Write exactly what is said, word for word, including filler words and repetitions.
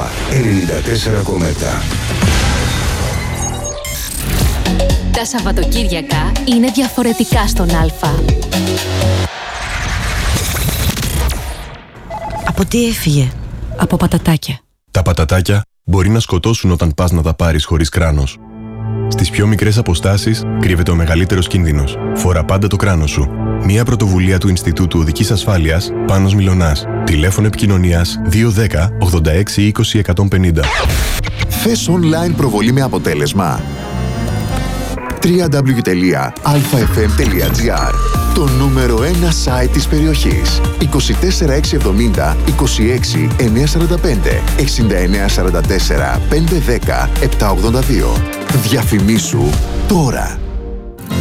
ενενήντα τέσσερα κόμμα επτά. Τα Σαββατοκύριακα είναι διαφορετικά στον Αλφα. Από τι έφυγε? Από πατατάκια. Τα πατατάκια μπορεί να σκοτώσουν όταν πας να τα πάρεις χωρίς κράνος. Στις πιο μικρές αποστάσεις κρύβεται ο μεγαλύτερος κίνδυνος. Φορά πάντα το κράνος σου. Μία πρωτοβουλία του Ινστιτούτου Οδικής Ασφάλειας, Πάνος Μιλωνάς. Τηλέφωνο επικοινωνίας δύο ένα μηδέν ογδόντα έξι είκοσι εκατόν πενήντα. Θες online προβολή με αποτέλεσμα? double-u double-u double-u τελεία αλφα εφ εμ τελεία τζι άρ. Το νούμερο ένα site της περιοχής. είκοσι τέσσερα έξι εβδομήντα είκοσι έξι εννιακόσια σαράντα πέντε εξήντα εννέα σαράντα τέσσερα πεντακόσια δέκα επτακόσια ογδόντα δύο. Διαφημίσου τώρα.